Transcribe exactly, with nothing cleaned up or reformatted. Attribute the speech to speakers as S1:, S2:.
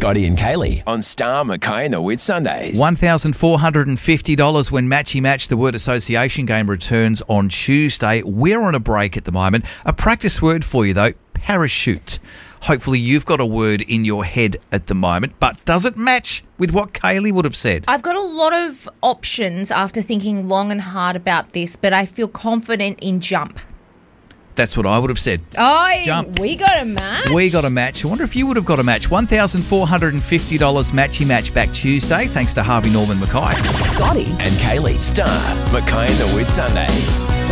S1: Scotty and Kaylee on Star Mackay and the Whit Sundays.
S2: one thousand four hundred fifty dollars when Matchy Match, the word association game, returns on Tuesday. We're on a break at the moment. A practice word for you, though, parachute. Hopefully you've got a word in your head at the moment, but does it match with what Kaylee would have said?
S3: I've got a lot of options after thinking long and hard about this, but I feel confident in jump.
S2: That's what I would have said.
S3: Oh,
S2: Jump.
S3: we got a match.
S2: We got a match. I wonder if you would have got a match. one thousand four hundred fifty dollars Matchy Match back Tuesday, thanks to Harvey Norman Mackay.
S1: Scotty and Kaylee, Star Mackay and the Whit Sundays.